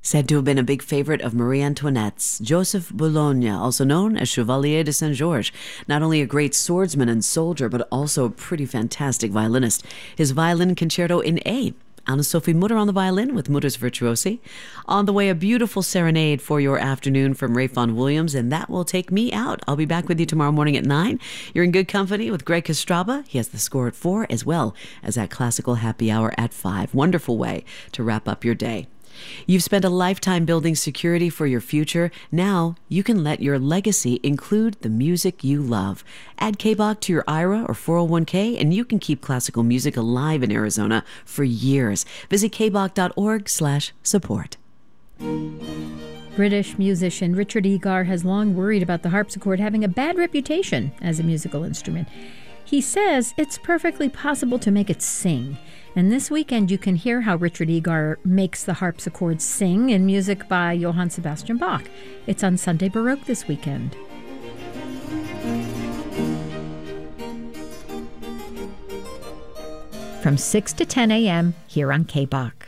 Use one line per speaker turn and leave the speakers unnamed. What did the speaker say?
Said to have been a big favorite of Marie Antoinette's, Joseph Boulogne, also known as Chevalier de Saint-Georges, not only a great swordsman and soldier, but also a pretty fantastic violinist. His violin concerto in A. Anna-Sophie Mutter on the violin with Mutter's Virtuosi. On the way, a beautiful serenade for your afternoon from Ray Vaughan Williams, and that will take me out. I'll be back with you tomorrow morning at 9. You're in good company with Greg Kostraba. He has the score at 4, as well as that classical happy hour at 5. Wonderful way to wrap up your day. You've spent a lifetime building security for your future. Now you can let your legacy include the music you love. Add KBOC to your IRA or 401k, and you can keep classical music alive in Arizona for years. Visit kboc.org/support.
British musician Richard Egar has long worried about the harpsichord having a bad reputation as a musical instrument. He says it's perfectly possible to make it sing. And this weekend you can hear how Richard Egar makes the harpsichord sing in music by Johann Sebastian Bach. It's on Sunday Baroque this weekend. From 6 to 10 a.m. here on KBOC.